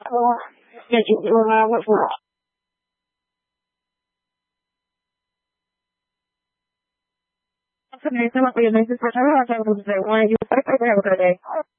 Yeah, what for? Okay, so what we have is for everyone. Have a good day.